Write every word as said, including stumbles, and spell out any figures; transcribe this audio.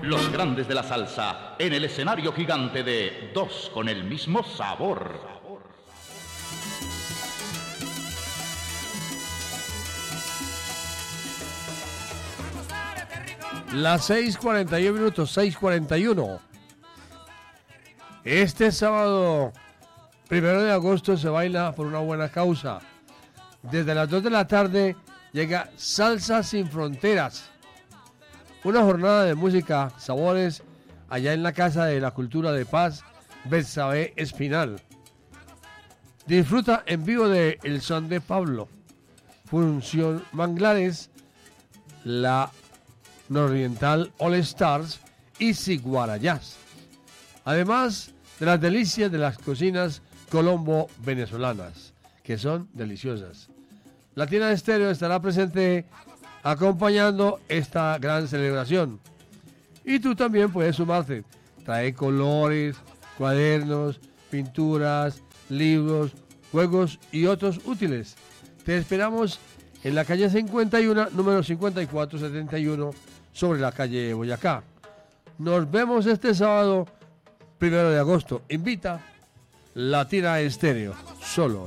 Los grandes de la salsa en el escenario gigante de Dos con el mismo sabor. Las seis cuarenta y uno minutos, seis cuarenta y uno. Este sábado, primero de agosto, se baila por una buena causa. Desde las dos de la tarde llega Salsa Sin Fronteras. Una jornada de música, sabores, allá en la Casa de la Cultura de Paz, Betsabe Espinal. Disfruta en vivo de El Son de Pablo, Función Manglares, la Nororiental All Stars y Siguarayás. Además de las delicias de las cocinas colombo venezolanas, que son deliciosas. Latina Estéreo estará presente acompañando esta gran celebración. Y tú también puedes sumarte. Trae colores, cuadernos, pinturas, libros, juegos y otros útiles. Te esperamos en la calle cincuenta y uno, número cincuenta y cuatro setenta y uno, sobre la calle Boyacá. Nos vemos este sábado, primero de agosto. Invita Latina Estéreo, solo